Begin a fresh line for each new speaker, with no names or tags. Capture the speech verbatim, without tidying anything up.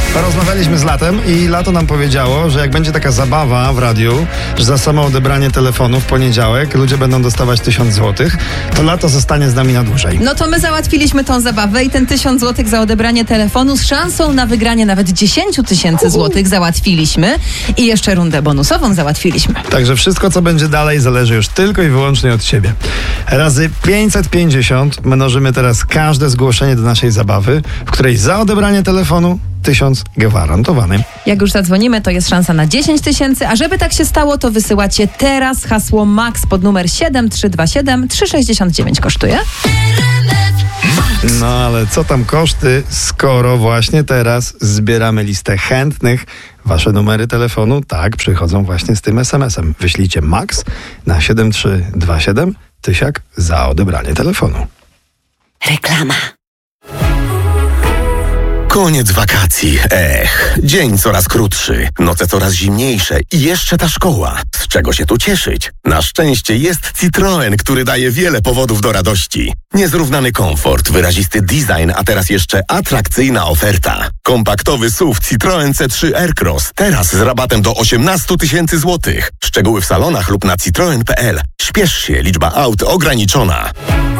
Porozmawialiśmy z Latem i Lato nam powiedziało, że jak będzie taka zabawa w radiu, że za samo odebranie telefonu w poniedziałek ludzie będą dostawać tysiąc złotych, to Lato zostanie z nami na dłużej.
No to my załatwiliśmy tą zabawę i ten tysiąc złotych za odebranie telefonu z szansą na wygranie nawet dziesięć tysięcy złotych załatwiliśmy i jeszcze rundę bonusową załatwiliśmy.
Także wszystko, co będzie dalej, zależy już tylko i wyłącznie od ciebie. Razy pięćset pięćdziesiąt mnożymy teraz każde zgłoszenie do naszej zabawy, w której za odebranie telefonu tysiąc gwarantowany.
Jak już zadzwonimy, to jest szansa na dziesięć tysięcy, a żeby tak się stało, to wysyłacie teraz hasło MAX pod numer siedem trzy dwa siedem trzy sześćdziesiąt dziewięć kosztuje.
No ale co tam koszty, skoro właśnie teraz zbieramy listę chętnych. Wasze numery telefonu, tak, przychodzą właśnie z tym es em esem. Wyślijcie MAX na siedem trzy dwa siedem, tysiak za odebranie telefonu.
Reklama. Koniec wakacji. Ech, dzień coraz krótszy, noce coraz zimniejsze i jeszcze ta szkoła. Z czego się tu cieszyć? Na szczęście jest Citroen, który daje wiele powodów do radości. Niezrównany komfort, wyrazisty design, a teraz jeszcze atrakcyjna oferta. Kompaktowy S U V Citroen C trzy Aircross, teraz z rabatem do osiemnaście tysięcy złotych. Szczegóły w salonach lub na citroen kropka pe el. Śpiesz się, liczba aut ograniczona.